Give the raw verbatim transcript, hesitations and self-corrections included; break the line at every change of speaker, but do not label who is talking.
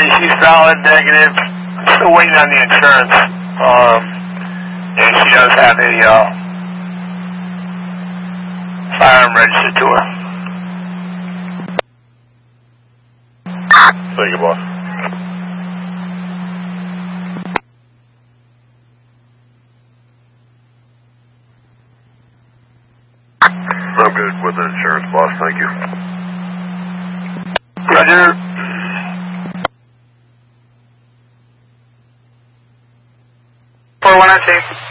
she's solid, negative. Still waiting on the insurance. Um, and she does have a uh, firearm registered to her.
Thank you, boss. I'm good with the insurance, boss. Thank you.
Roger. four one nine